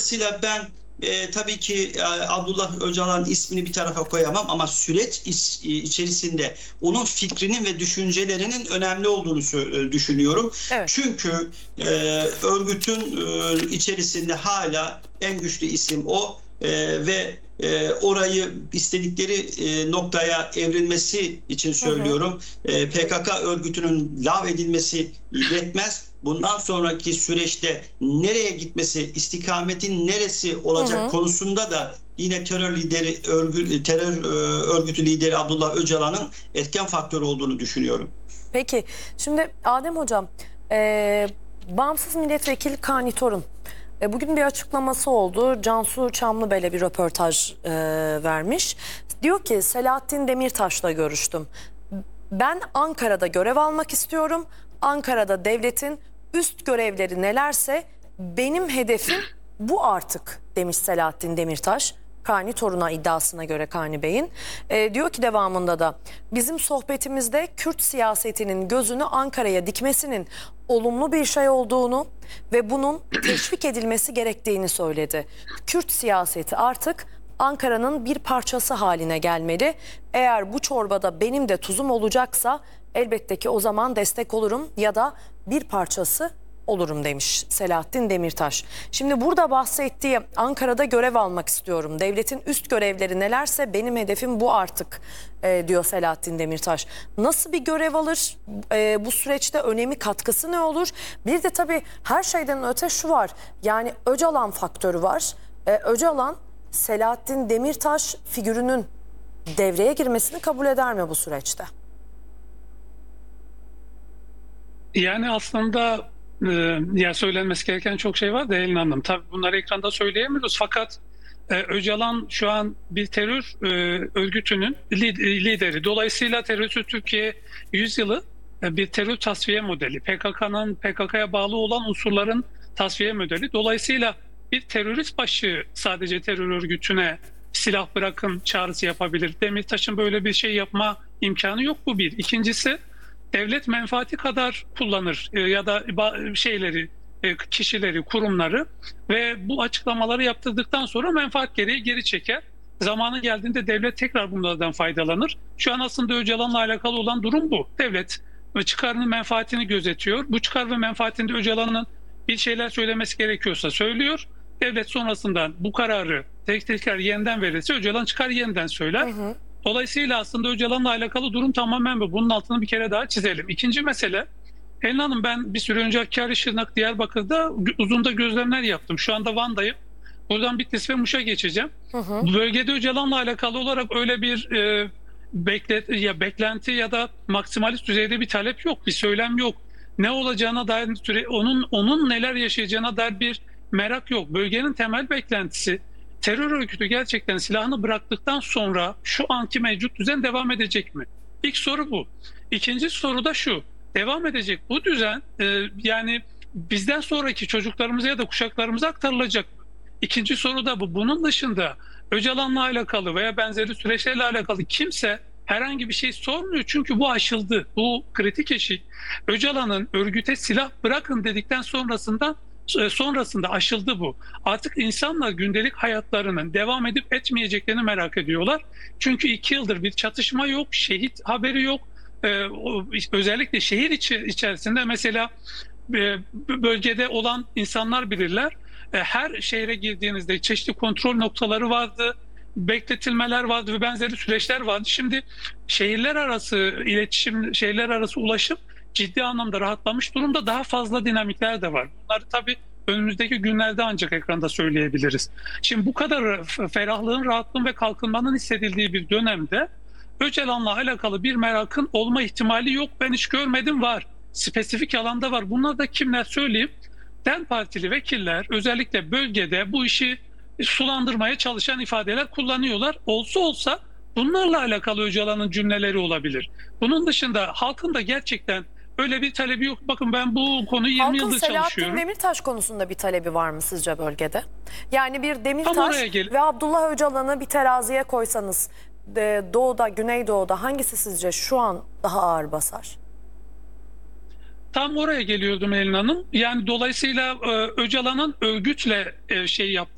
Dolayısıyla ben tabii ki Abdullah Öcalan ismini bir tarafa koyamam ama süreç içerisinde onun fikrinin ve düşüncelerinin önemli olduğunu düşünüyorum. Evet. Çünkü örgütün içerisinde hala en güçlü isim o ve orayı istedikleri noktaya evrilmesi için Hı hı. söylüyorum. PKK örgütünün lağvedilmesi yetmez. Bundan sonraki süreçte nereye gitmesi, istikametin neresi Hı olacak hı. konusunda da yine terör örgütü lideri Abdullah Öcalan'ın etken faktör olduğunu düşünüyorum. Peki, şimdi Adem Hocam, bağımsız milletvekili Kani Torun bugün bir açıklaması oldu. Cansu Çamlıbel'e bir röportaj vermiş. Diyor ki Selahattin Demirtaş'la görüştüm. Ben Ankara'da görev almak istiyorum. Ankara'da devletin üst görevleri nelerse benim hedefim bu artık demiş Selahattin Demirtaş. Kani Torun'a iddiasına göre Kani Bey'in. Diyor ki devamında da bizim sohbetimizde Kürt siyasetinin gözünü Ankara'ya dikmesinin olumlu bir şey olduğunu ve bunun teşvik edilmesi gerektiğini söyledi. Kürt siyaseti artık Ankara'nın bir parçası haline gelmeli. Eğer bu çorbada benim de tuzum olacaksa elbette ki o zaman destek olurum ya da bir parçası olurum demiş Selahattin Demirtaş. Şimdi burada bahsettiği Ankara'da görev almak istiyorum. Devletin üst görevleri nelerse benim hedefim bu artık diyor Selahattin Demirtaş. Nasıl bir görev alır? Bu süreçte önemi katkısı ne olur? Bir de tabii her şeyden öte şu var. Yani Öcalan faktörü var. Öcalan Selahattin Demirtaş figürünün devreye girmesini kabul eder mi bu süreçte? Yani aslında ya söylenmesi gereken çok şey var da Elin Hanım. Tabii bunları ekranda söyleyemiyoruz fakat Öcalan şu an bir terör örgütünün lideri. Dolayısıyla terörsüz Türkiye yüzyılı bir terör tasfiye modeli. PKK'ya bağlı olan unsurların tasfiye modeli. Dolayısıyla bir terörist başı sadece terör örgütüne silah bırakın çağrısı yapabilir. Demirtaş'ın böyle bir şey yapma imkanı yok, bu bir. İkincisi, devlet menfaati kadar kullanır ya da şeyleri, kişileri, kurumları ve bu açıklamaları yaptırdıktan sonra menfaat gereği geri çeker. Zamanı geldiğinde devlet tekrar bunlardan faydalanır. Şu an aslında Öcalan'la alakalı olan durum bu. Devlet çıkarının menfaatini gözetiyor. Bu çıkar ve menfaatinde Öcalan'ın bir şeyler söylemesi gerekiyorsa söylüyor. Devlet sonrasında bu kararı tekrar yeniden verirse Öcalan çıkar yeniden söyler. Hı hı. Dolayısıyla aslında Öcalan'la alakalı durum tamamen bu. Bunun altını bir kere daha çizelim. İkinci mesele, Pelin Hanım, ben bir süre önce Hakkari, Şırnak, Diyarbakır'da uzun gözlemler yaptım. Şu anda Van'dayım. Buradan Bitlis ve Muş'a geçeceğim. Hı hı. Bu bölgede Öcalan'la alakalı olarak öyle bir beklenti ya da maksimalist düzeyde bir talep yok, bir söylem yok. Ne olacağına dair, onun neler yaşayacağına dair bir merak yok. Bölgenin temel beklentisi, terör örgütü gerçekten silahını bıraktıktan sonra şu anki mevcut düzen devam edecek mi? İlk soru bu. İkinci soru da şu: devam edecek bu düzen yani bizden sonraki çocuklarımıza ya da kuşaklarımıza aktarılacak mı? İkinci soru da bu. Bunun dışında Öcalan'la alakalı veya benzeri süreçlerle alakalı kimse herhangi bir şey sormuyor. Çünkü bu aşıldı. Bu kritik eşik. Öcalan'ın örgüte silah bırakın dedikten sonrasında aşıldı bu. Artık insanlar gündelik hayatlarının devam edip etmeyeceklerini merak ediyorlar. Çünkü 2 yıldır bir çatışma yok, şehit haberi yok. Özellikle şehir içerisinde mesela bölgede olan insanlar bilirler. Her şehre girdiğinizde çeşitli kontrol noktaları vardı, bekletilmeler vardı ve benzeri süreçler vardı. Şimdi şehirler arası iletişim, şehirler arası ulaşım ciddi anlamda rahatlamış durumda. Daha fazla dinamikler de var. Bunları tabii önümüzdeki günlerde ancak ekranda söyleyebiliriz. Şimdi bu kadar ferahlığın, rahatlığın ve kalkınmanın hissedildiği bir dönemde Öcalan'la alakalı bir merakın olma ihtimali yok. Ben hiç görmedim, var. Spesifik alanda var. Bunlar da kimler söyleyeyim? DEM Partili vekiller özellikle bölgede bu işi sulandırmaya çalışan ifadeler kullanıyorlar. Olsa olsa bunlarla alakalı Öcalan'ın cümleleri olabilir. Bunun dışında halkın da gerçekten öyle bir talebi yok. Bakın, ben bu konuyu 20 Halkın yıldır Selahattin çalışıyorum. Demirtaş konusunda bir talebi var mı sizce bölgede? Yani bir Tam Demirtaş oraya ve Abdullah Öcalan'ı bir teraziye koysanız doğuda, güneydoğuda hangisi sizce şu an daha ağır basar? Tam oraya geliyordum Elin Hanım. Yani dolayısıyla Öcalan'ın örgütle şey yaptığı